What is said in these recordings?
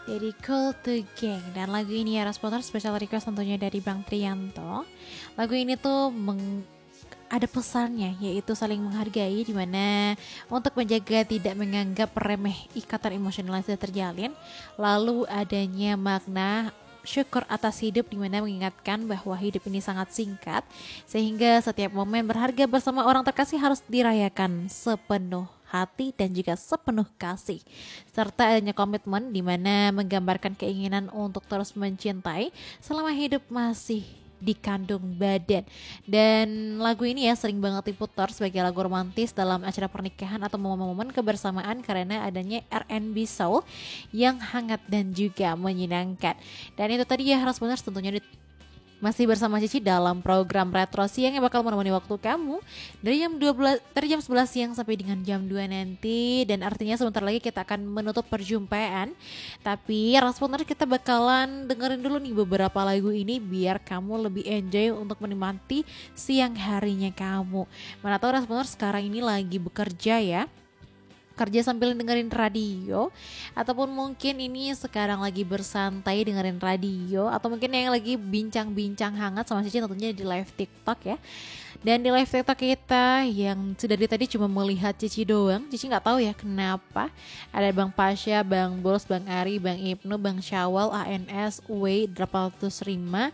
dari Cool to Gang. Dan lagu ini ya responder special request tentunya dari Bang Trianto. Lagu ini tuh ada pesannya, yaitu saling menghargai, dimana untuk menjaga tidak menganggap remeh ikatan emosional yang sudah terjalin. Lalu adanya makna syukur atas hidup, dimana mengingatkan bahwa hidup ini sangat singkat, sehingga setiap momen berharga bersama orang terkasih harus dirayakan sepenuh hati dan juga sepenuh kasih, serta adanya komitmen dimana menggambarkan keinginan untuk terus mencintai selama hidup masih dikandung badan. Dan lagu ini ya sering banget diputar sebagai lagu romantis dalam acara pernikahan atau momen-momen kebersamaan karena adanya R&B soul yang hangat dan juga menyenangkan. Dan itu tadi ya harus benar tentunya masih bersama Cici dalam program Retro Siang yang bakal menemani waktu kamu dari jam 11 siang sampai dengan jam 2 nanti. Dan artinya sebentar lagi kita akan menutup perjumpaan. Tapi responder kita bakalan dengerin dulu nih beberapa lagu ini biar kamu lebih enjoy untuk menikmati siang harinya kamu. Mana tahu responder sekarang ini lagi bekerja ya, kerja sambil dengerin radio, ataupun mungkin ini sekarang lagi bersantai dengerin radio, atau mungkin yang lagi bincang-bincang hangat sama Cici tentunya di live TikTok ya. Dan di live TikTok kita yang sudah dari tadi cuma melihat Cici doang, Cici nggak tahu ya kenapa ada Bang Pasha, Bang Bols, Bang Ari, Bang Ibnu, Bang Syawal, ANS, W 805,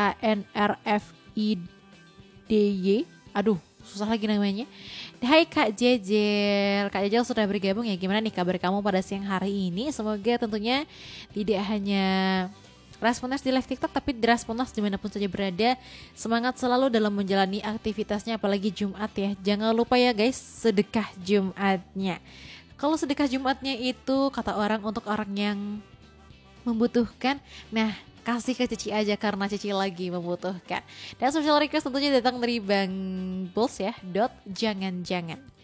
KNRFIDY, aduh susah lagi namanya. Hai Kak Jejel, Kak Jejel sudah bergabung ya. Gimana nih kabar kamu pada siang hari ini? Semoga tentunya tidak hanya Responers di live TikTok, tapi di Responers dimanapun saja berada, semangat selalu dalam menjalani aktivitasnya, apalagi Jumat ya. Jangan lupa ya guys, sedekah Jumatnya. Kalau sedekah Jumatnya itu kata orang untuk orang yang membutuhkan, nah kasih ke Cici aja karena Cici lagi membutuhkan. Dan special request tentunya datang dari Bang Bulls ya, jangan-jangan.